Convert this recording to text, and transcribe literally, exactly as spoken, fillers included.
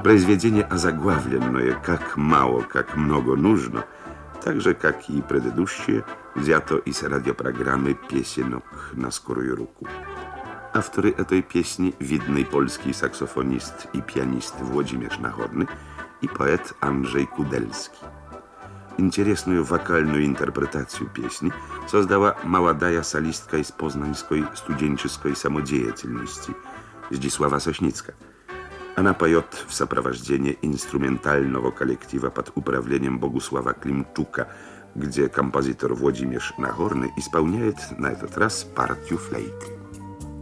Произведение озаглавленное «Как мало, как много нужно», так же, как и предыдущие, взято из радиопрограммы «Песенок на скорую руку». Авторы этой песни – видный польский саксофонист и пианист Владимир Находный и поэт Анджей Кудельский. Интересную вокальную интерпретацию песни создала молодая солистка из познанской студенческой самодеятельности Зdzisława Sośnicka. Она поет в сопровождении инструментального коллектива под управлением Богуслава Климчука, где композитор Владимир Нагорный исполняет на этот раз партию флейты.